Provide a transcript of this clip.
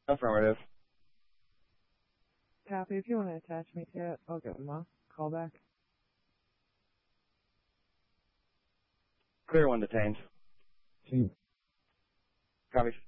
Affirmative. Copy. If you want to attach me to it, I'll give him a call back. Clear one detained. Team. Copy.